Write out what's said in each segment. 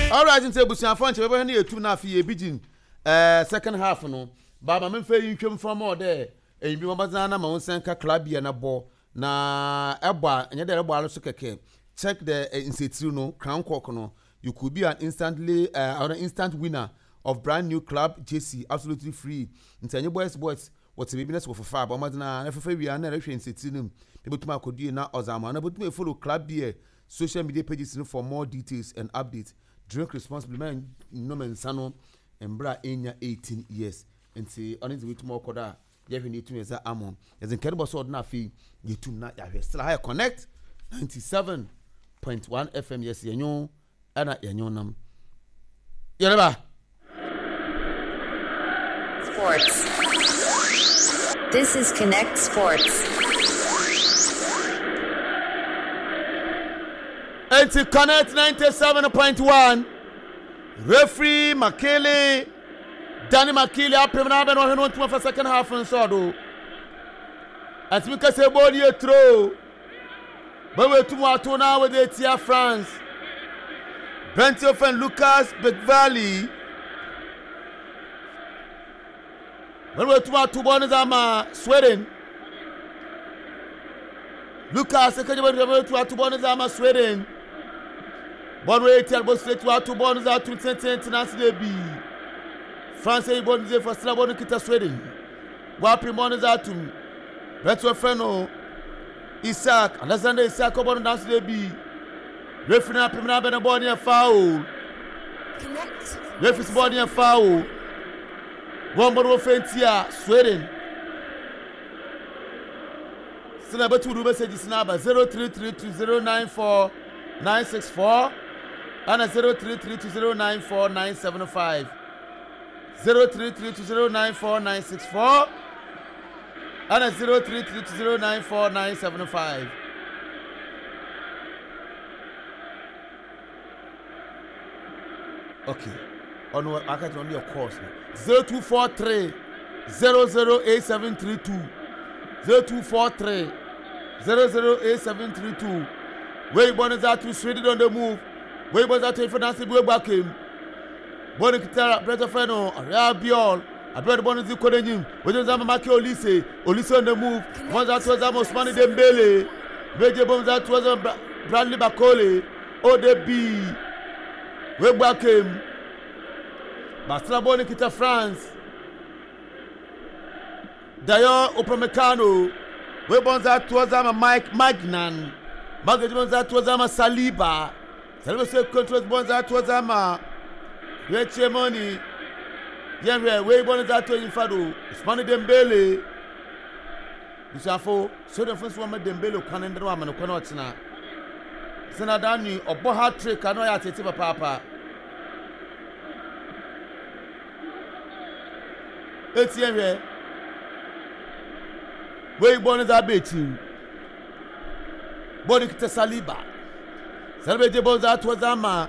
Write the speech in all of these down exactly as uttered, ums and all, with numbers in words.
All right, in Tebusian French, we were near two half year begin. Uh, second half no. Baba me fe you from more there. E bi mabazana ma wonsenka club ya na ball na eba nya de ebo alo so keke. Check the uh, insetru no crown cock no. You could be an instantly uh, an instant winner of brand new club J C absolutely free. Ntenye boys boys what's the business for far but madana na fefe wi an na rehwe insetru no. People to makodi na ozama na but me follow club beer social media pages for more details and updates. Drink responsibly man no men sano embra enya eighteen years. And say, honestly, with more coda, you need to use that ammo. As in Kerbo sword na fee, you too not have still higher connect ninety-seven point one F M. Yes, you know, and at your num. Yerba Sports. This is Connect Sports. And to Connect ninety-seven point one. Referee Makele. Danny Makili up him now, but no one for second half and so do. As we can say, body a throw. But we're two out now with the Tia France. Bentioff and Lucas Betvali. But we're two out two bonus ama Sweden. Lucas, the Kajabot two out two bonus ama Sweden. One way tell both two out two bonus out to Nancy B. France is born there for Slabon Kita Sweden. Wapi Monas Atum. Beto Freno. Isaac. Alexander Isaac Obon dance the B. Refina Pimana Benabonia foul. Refis Bonia foul. One more Fentia, Sweden. Sinabatu do messages number zero three three two zero nine four nine six four and a zero three three two zero nine four nine seven five. zero three three two zero nine four nine six four and a zero three three two zero nine four nine seven five. Okay. On what I can only of course. zero two four three zero zero eight seven three two zero two four three zero zero eight seven three two. Where you born is out to Sweden on the move. Where you born is out to finance the back him. Boni kitara Brother Feno, Rabiol, I better bonus the Kodenim, which is Amaki Olise, Olise on the move, one that was almost money Dembele, Beje Bones that was Bradley Bakole, O D B, we back him, Bastra Boni Kita France, Dayo Upamecano, we bonds that was a Mike Magnan, Margaret Bones that was a Saliba, Salvation Controls bonds that was a Yet your money, yeah, way bonus that to you, Fado. It's money Dembele. Bisafo, so the first one Dembele can end the woman who cannot now. Senadani or Boha trick, I know I take a papa. It's here. Way bonus that bet you. Body to Saliba. Celebrate bonus that was Ama.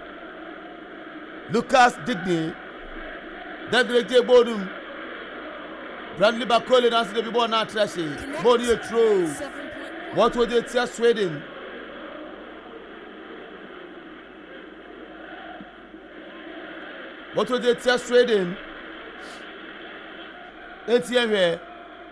Lucas Digny, Degre Bodum, Bradley Bakole, and the people not trashy. Body a throw. What would they tell Sweden? What would they tell Sweden? It's here.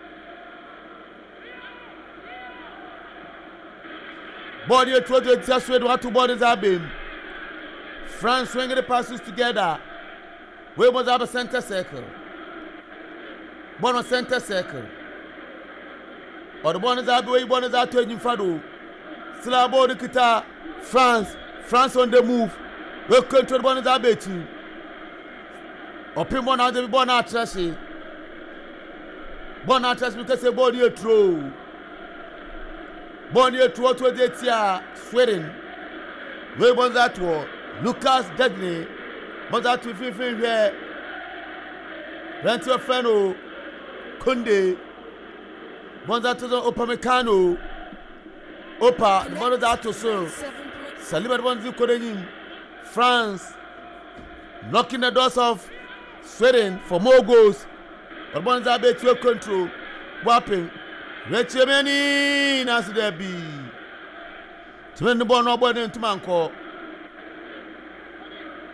Body a throw to tell Sweden what two bodies have been. France swinging the passes together. We must have a center circle. Bono center circle. Or the bonus are the way bonus are turning Fado. Still about the guitar. France. France on the move. We control bonus are betting. Or Pimon out the Bonner Trashy. Bonner Trash because the body a throw. Body a throw to the tia. Sweden. We want that war. Lucas Degny, but that we feel here. Plenty of Feno, Kunde, but that was Upamecano, Opa, the mother that to serve. Saliba wants you Kodenim, France, knocking the doors of Sweden for more goals. But once I bet your control, whopping, let your many as there be. To win the ball, nobody into Manco.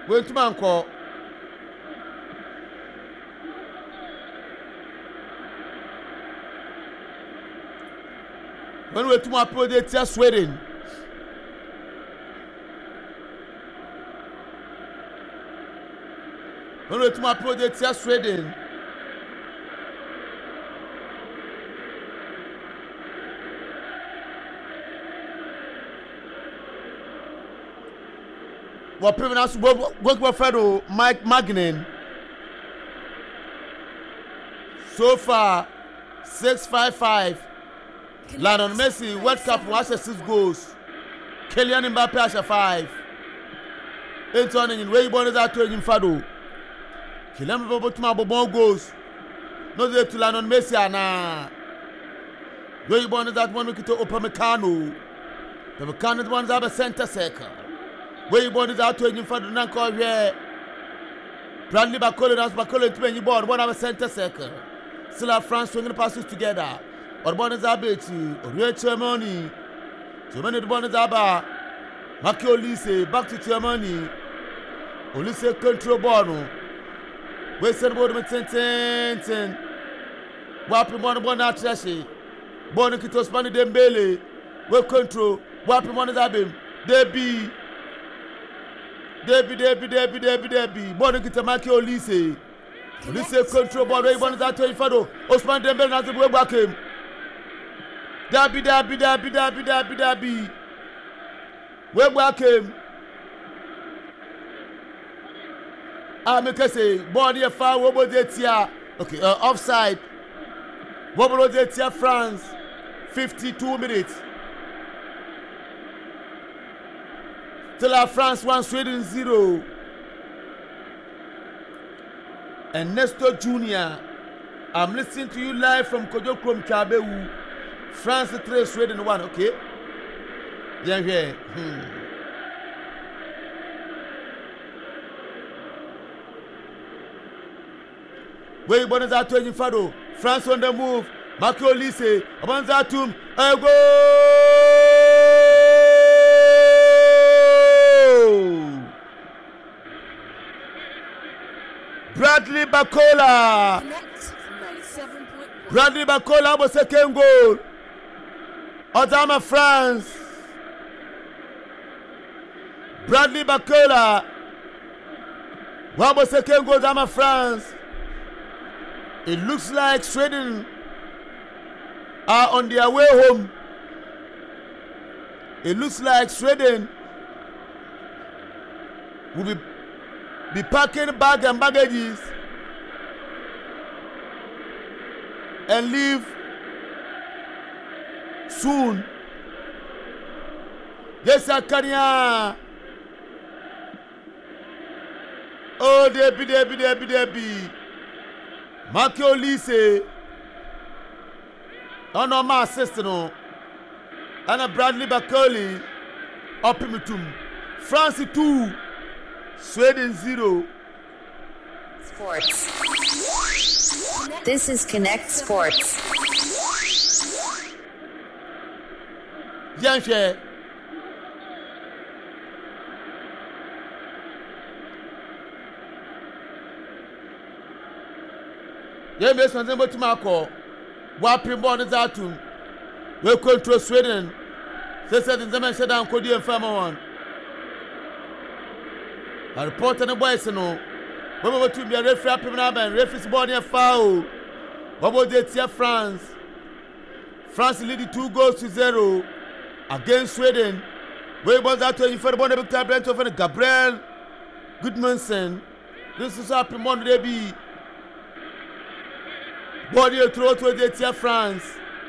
Wait to man call. When we to my project here Sweden. When we to my project here Sweden. What previous work with fellow Mike Magnin. So far, six five five. Lionel Messi World Cup was six goals. Kylian Mbappe has five. Anthony in way born is at twenty fado. Kylian Mbappe to my bon goals. No they to Lionel Messi ana. Way born is at one week to Upamecano. The Meccano ones have a center circle. Where you born is out to you for the Nanko here. Bradley Bacola and Bacola to when you born one of a center circle. Still have France swinging the passes together. Or born is Abeti, or Red Germany. Germany the born is Abba. Makio Lise, back to Germany. Olise control Bono. We said about the ten ten ten. Wapping one born out Trashi. Born to Spani Dembele. We control. Wapping one is Abim. Debbie. Debbie, Debbie, Debbie, Debbie, Debbie. Born to Tamaki Olise. Olise control ball. We born is out to Fado. Osman Dembele has to go back him. Debbie, Debbie, Debbie, Debbie, Debbie, Debbie. We back him. Ah, me say, ball here far. What was it here? Okay, uh, offside. What was it here? France. fifty-two minutes. Till France one, Sweden zero. And Nestor Junior, I'm listening to you live from Kojo Krom Kabewu. France three, Sweden one. Okay. Yeah, yeah. Hmm. Where born is that to Fado? France on the move. Makio Lise. Abanzatum. A goal. Bradley Bacola. Bradley Bacola was second goal. Odama France. Bradley Bacola. What was second goal? Odama France. It looks like Sweden are on their way home. It looks like Sweden will be, be packing bag and baggages and leave soon. Yes, Akania. Oh, Debbie, Debbie, Debbie, Debbie. Makio Lise. Oh no, my sister no. And Bradley Bacola. Opimitum. France two. Sweden zero. Sports. This is Connect Sports. Yanche. Yeah, based on the Marco. Wapping born is out to. We control Sweden. They said in the man said down Cody and Farmer one. A reporter and the boys no. We were to be a referee up in Aban, referee's body and foul. What about the Tia France? France leading two goals to zero against Sweden. We was out to for the body of Gabriel Goodmanson. This is up in Monday be. Body throw to the Tia France.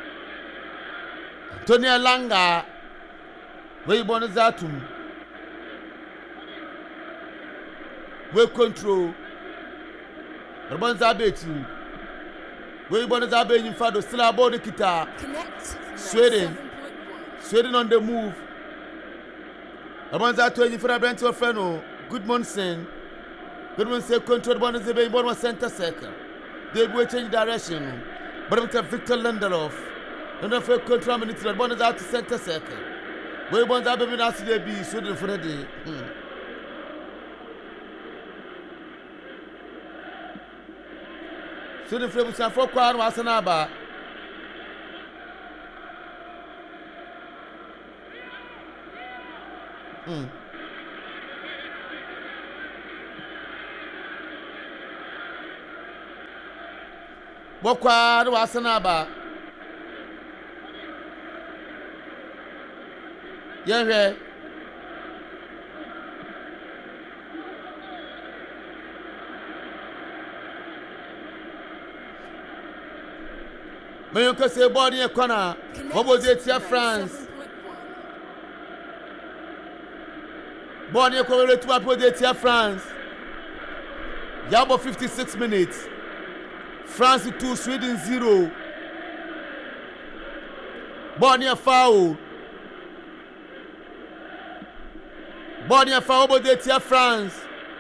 Tony Langa. We born is out to. We control. Urban Zabeti. We born is Abe in Fado. Still about the guitar. Sweden. Sweden on the move. Urban Zato in for a brand to a friend. Good Monson. Good Monson control. Born is the born was center circle. They will change direction. But with Victor Lindelof. And if you control minutes, the born is out to center circle. We born is Abe in Asi be Sweden for the day. Sweden for busan for kwa no asana aba. Mm. Bokwa no asana aba. Yehwe Mayon ka se body e kona obo de tia France body e ko le tu apo de tia France yabo fifty-six minutes France two Sweden zero body e foul body e foul obo de tia France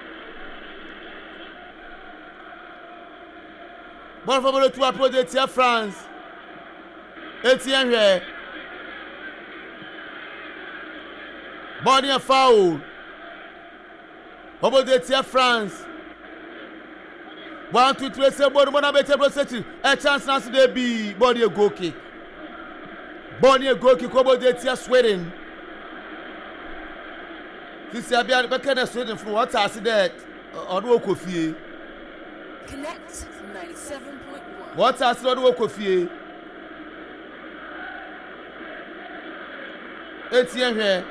body for le tu apo de tia France Etienne here. Body and foul. Obo de tia France. One, two, three, say body mona better process. A chance now to be body a goal kick. Body a goal kick. Obo de tia Sweden. This is a bit back in Sweden from what I see that on Wokofie. Connect ninety-seven point one. What I see on Wokofie. Etienne here.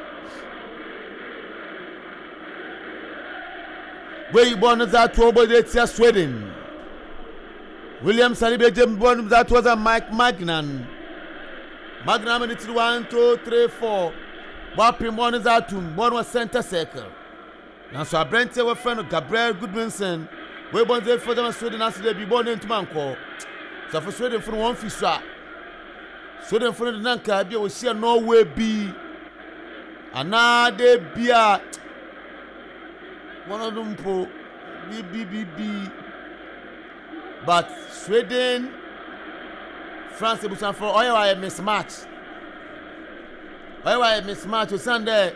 Where you born that to over the Sweden. William Saliba Jim born that was a Mike Magnan. Magnan minutes one, two, three, four. Wapping one is out to one was center circle. Now so I brent our friend of Gabriel Goodmanson. We born there for them Sweden as they be born into Manco. So for Sweden from one fish shot. Sweden from the Nanka be will see no way be. Another beer. One of them po B B B B. But Sweden, France, Busan for oil a mismatch. Oil a mismatch. You Sunday.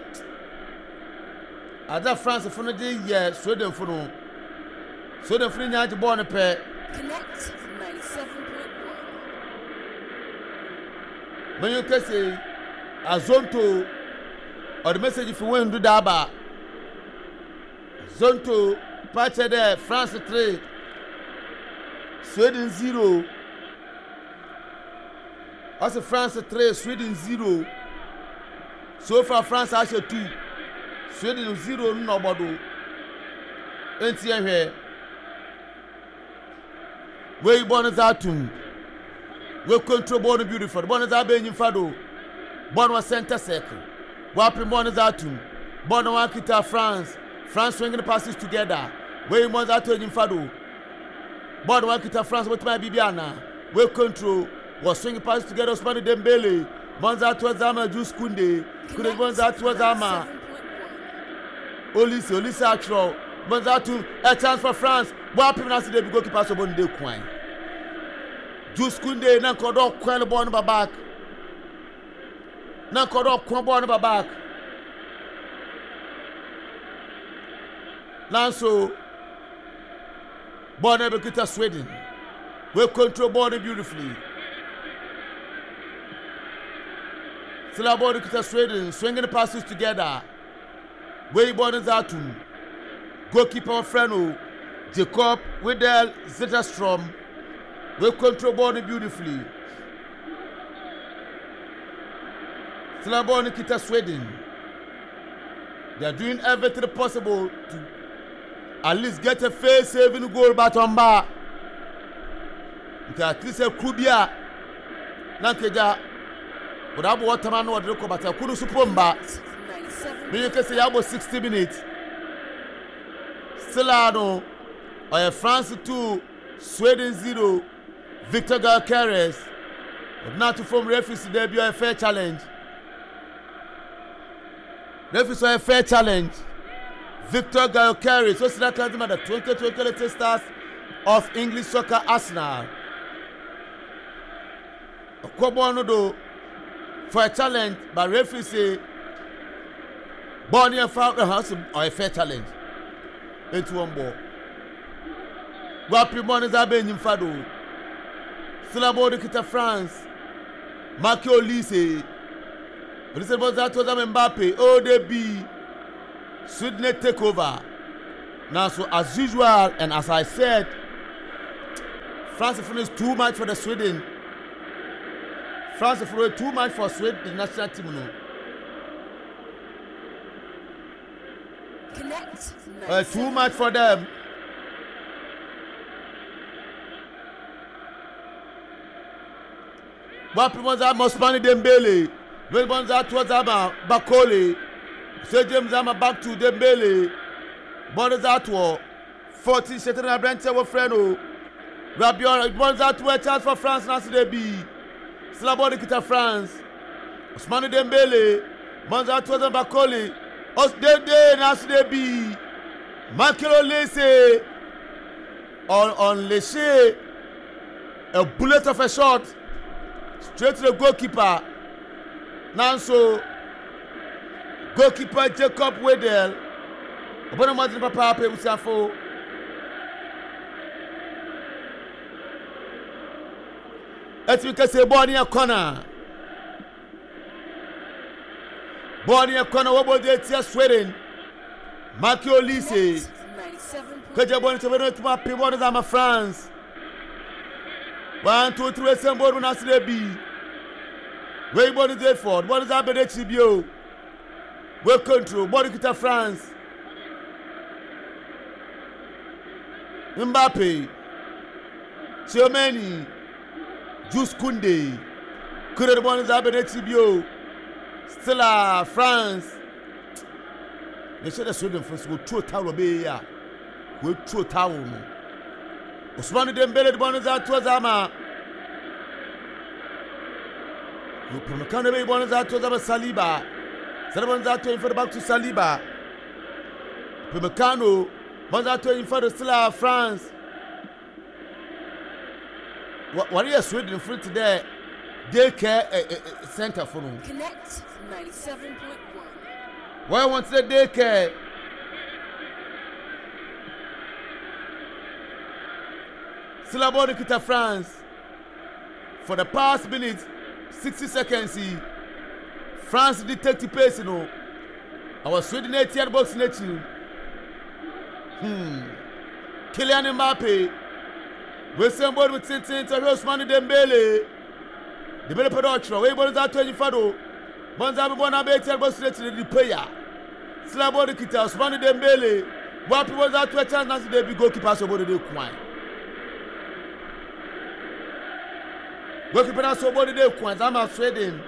Other France for the year, Sweden for no. Sweden for the to born a pair. Connect ninety-seven point one. When you can say, Azonto. Or the message if you win do daba. Zone two, patch there, France three, Sweden zero. Also France three, Sweden zero. So far France has a two, Sweden zero no bodo. Ain't here. Where you born is out to? We control born beautiful. Born is out being fado. Born was center circle. Wapping one is out to Bono Akita France. France swinging the passes together. Where you want that to Fado. Bono Akita France with my Bibiana. We control was swinging passes together. Osmani Dembele. Monza to Zama Juice Kunde. Could have Monza to Zama. Olise, Olise Actual. Monza to a chance for France. Wapping us to the goalkeeper of Bonde Quine. Juice Kunde, Nankodo, Quine born back. Na kodo kwambo on the back. Lanso born Bekita Sweden. We control body beautifully. Still body Bekita Sweden swinging the passes together. Where born is out to goalkeeper Freno Jacob Widel Zetterstrom. We control body beautifully. Slabon Kita Sweden. They are doing everything possible to at least get a face saving goal but on bar. At least a Kubia Nankeja would have waterman or the local but I couldn't supomba. You can say about sixty minutes. Celano or France two, Sweden zero, Victor Gyökeres. But not to form referees to debut a fair challenge. Referees a fair challenge. Victor Gyökeres, what's that kind of the twenty twenty stars of English soccer Arsenal. Kobono for a challenge, but referees say Bonnie and foul the house or a fair challenge. Into one ball. Wapi Bonnie Zabe in Fado. Still about the kita France. Marco Olise. Olise about that was Mbappe. O D B. Sweden take over. Now, so as usual, and as I said, France finished too much for the Sweden. France finished too much for Sweden, the national team. No. Connect. Uh, too much for them. Wapi mwanza Mosmani Dembele. Lwe mwanza tuwaza ama Bakole. Se James ama back to Dembele. Mwanza tuwa. fourteen Shetan na Brent wa freno. Rabiot mwanza tuwa chance for France nasi debi. Sila bodi kita France. Mosmani Dembele. Mwanza tuwaza Bakole. Os dede nasi debi. Makilo Lese. On on Lese. A bullet of a shot. Straight to the goalkeeper. Now so goalkeeper Jacob Wedel. Obono Martin Papa Pe Usafo. Let's we can say Bonnie a corner. Bonnie a corner. What about the tear Sweden? Marco Olise. ninety-seven point Kaja Bonnie to Bonnie to my people in France. One, two, three, seven, board when I see the B. Where body there for? What is happening at H B O? Where control? Body kita France. Mbappe. Tchouameni. Jules Koundé. Could the one is happening at H B O? Still uh, France. They said the Sweden first will throw towel be ya. Will throw towel. Ousmane Dembele the one is out to Azama. You can be one is out to Azama Saliba. Seven is out to him for the back to Saliba. Pemecano, one out to him for the still France. What are you Sweden free today? They care a center for them. Connect ninety-seven point one. Why wants the daycare? Still about the Kita France. For the past minute, sixty seconds, France detective pace, you know. I was Sweden eight yard box in it. Hmm. Kylian Mbappe. We send board with Tintin to Ousmane Dembele. Dembele production. We ball is at twenty fado. Bonza be bona be eight yard box in the player. Still about the Kita Ousmane Dembele. Wapi was at twenty chance to the goalkeeper so body dey kwai. Goalkeeper so body dey kwai. Zama Sweden.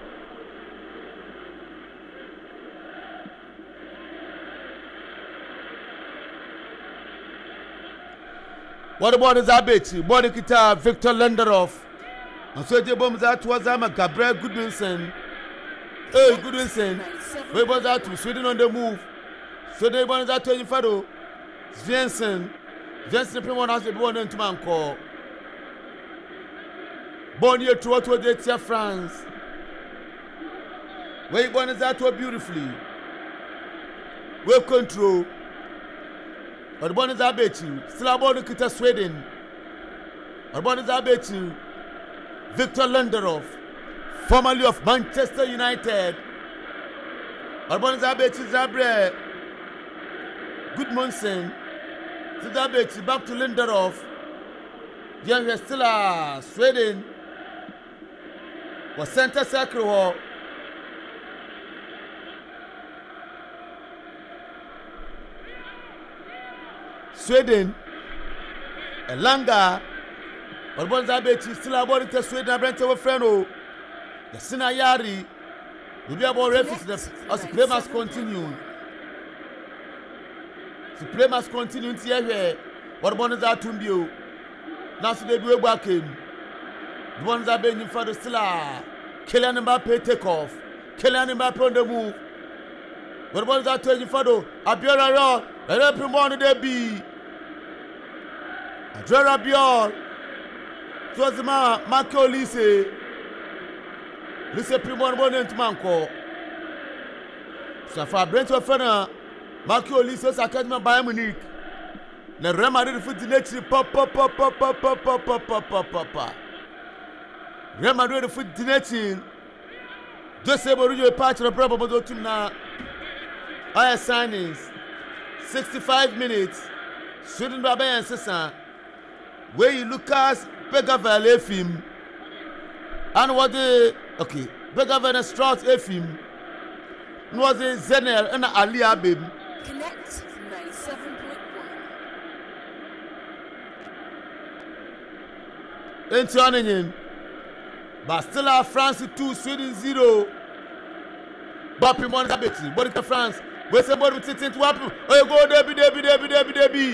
What about his Abechi? Body kita Victor Lindelof. And so the bomb that was Zama Gabriel Goodwinson. Hey, Goodwinson. We was out to Sweden on the move. So they want that to Fado. Jensen. Jensen Primo has the born into man call. Born here to what was the France. We want that to beautifully. We control. But born is Abechi. Still about the Kita Sweden. But born is Abechi. Victor Lindelof. Formerly of Manchester United. But is Abechi Zabre. Goodmanson. Abechi back to Lindelof. Young is still a Sweden. Was center circle. Sweden. Elanga. But is Abechi still about it. Sweden. Brent over Freno. The Sinayari. We be about reference as the play must continue. The play must continue here. What one is that to you? Now so they do a back in. The ones that been for the Stella. Kylian Mbappe take off. Kylian Mbappe on the move. What one is that to you for the Abiola Raw? And every morning they be. Adrera Biol. So as the man Marco Olise. Lise Primo bon into manko. So for Brent of Fena, Marco Olise Academy Bayern Munich. Na Real Madrid foot the next pop pop pop pop pop pop pop pop pop pop pop. Real Madrid foot dinechin. Jose Mourinho patch the problem of the now. I signings. sixty-five minutes. Sweden Baba and Sessa. Where you Lucas Begavel Efim. And what the okay. Begavel Strauss Efim. Was the Zener and Ali Abim. Connect ninety-seven point one. Into onion. But still have France two, Sweden zero. Boppy one Betty. What is France? Where's the body sitting to happen? Oh, you go Debbie, Debbie, Debbie, Debbie, Debbie.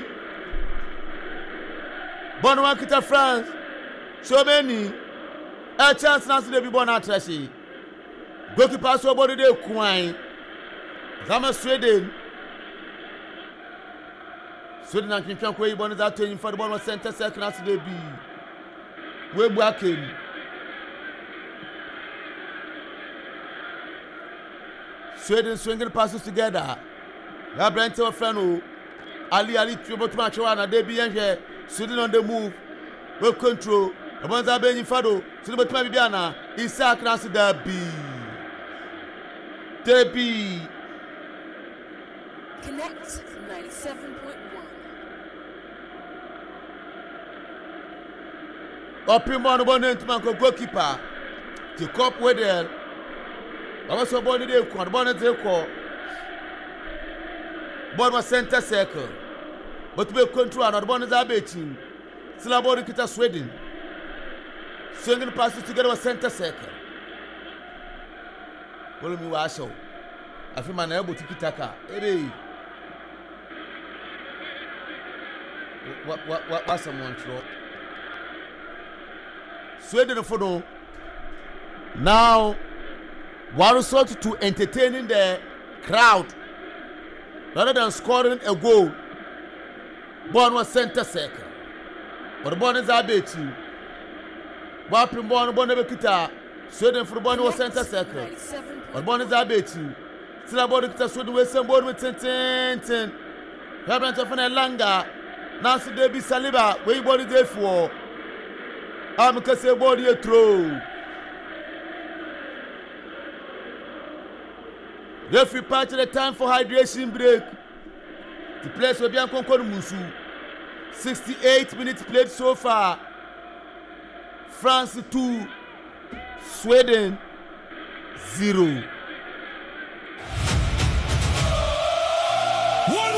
Bon one kita France. So many. A chance now to be born at Tracy. Goki pass over body de Quine. Zama Sweden. Sweden and King Quay born is out for the ball center second as they be. We're working. Sweden swinging passes together. Ya Brent of Freno. Ali Ali Tribo to match one and they be here. Sweden on the move. Well control. The ones are being Fado. Sweden but Biana. Isaac Nancy Derby. Derby. Connect ninety-seven point one. Up in one one to Manco goalkeeper. To cop with her. I was so born today. Born at the call. Born was center circle. But we control and the born is a betting. Still about the Kita Sweden. Swinging passes together with center circle. Follow me, Washo. I feel my elbow to Kitaka. Hey, what, what, what, what's someone throw? Sweden for no. Now, one resort to entertaining the crowd rather than scoring a goal. Born was center circle. But the born is a bit too. Wapping born, born never kita. Sweden for the born was center circle. But born is a bit too. Still about the kita Sweden with some board with ten ten ten. Herbert of an Langa. Nancy Debbie Saliba. Where you body there for? I'm going to say body a throw. Referee part of the time for hydration break. The players will be on Concord Musu. sixty-eight minutes played so far. France two, Sweden zero. What